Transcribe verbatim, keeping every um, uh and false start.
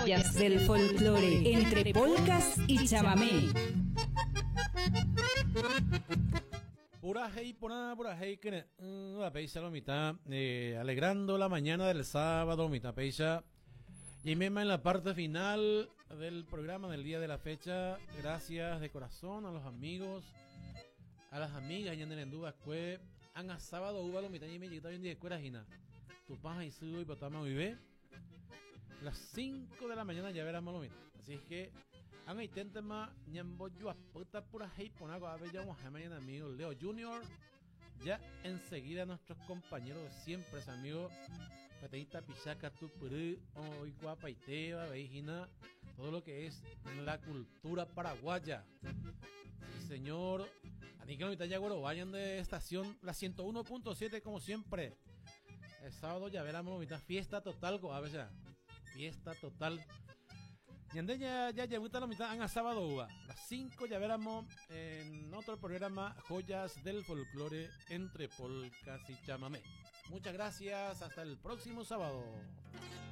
Joyas del folclore, entre polcas y chamamé. Pura hey, pura, pura hey, que la peisa lo mitad, eh, alegrando la mañana del sábado, mitad peisa. Y misma en la parte final del programa del día de la fecha, gracias de corazón a los amigos, a las amigas y en el endúa que han a sábado uva lo mitad y me llegó en día de escuela jina. Tu paja y su y patama y ve. Las cinco de la mañana ya veremos lo mismo. Así es que han intentado más ñambo yo a puta pura hey ponago a ver ya un mañana amigo Leo Junior. Ya enseguida nuestros compañeros de siempre, amigos Pateita Pichaca, Tupurú, hoy guapa y teba, veijina, todo lo que es la cultura paraguaya. Sí, señor. Ani que ahorita ya güero, vayan de estación la ciento uno punto siete como siempre. El sábado ya veremos ahorita fiesta total, a ver ya. Fiesta total. Y ande ya ya ya la mitad han a sábado uva. Las cinco ya veremos en otro programa Joyas del Folclore entre polcas y chamamé. Muchas gracias, hasta el próximo sábado.